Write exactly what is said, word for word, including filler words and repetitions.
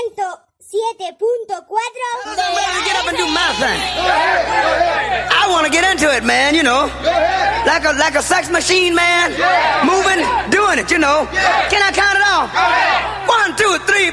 ciento siete punto cuatro. I'm ready to get up and do my thing. I want to get into it, man, you know. Like a like a sex machine, man. Moving, doing it, you know. Can I count it off? One, two, three.